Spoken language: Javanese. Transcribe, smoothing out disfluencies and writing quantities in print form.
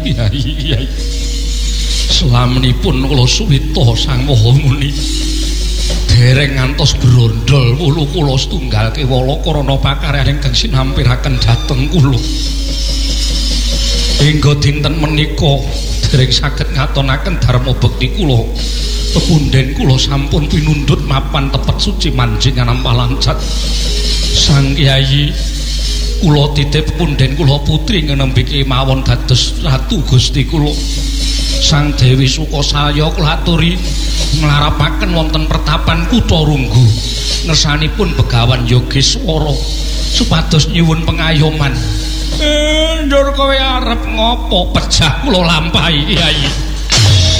Kyai. Slaminipun kula suwita Sang Maha Muni. Dereng ngantos brondol wulu kula setunggal kewala karana pakaryan ingkang sinampiraken dhateng kula. Hingga dinten menika dereng saged ngatonaken dharma bekti kula. Pepunden kula sampun pinundhut mapan tepet suci manjing anampalancat. Sang Kyai kula titip punden kula putri ngenembe kemawon dados ratu Gusti kula. Sang Dewi Sukasaya kula aturi nglarapaken wonten pertapan Kutha Runggu. Ngersanipun Begawan Yogeswara supados nyuwun pengayoman. Ndur kowe arep ngopo pejah kula lampahi Kyai?